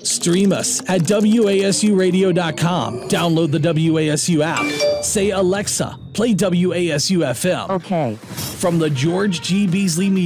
Stream us at WASUradio.com. Download the WASU app. Say, Alexa, play WASU FM. Okay. From the George G. Beasley Media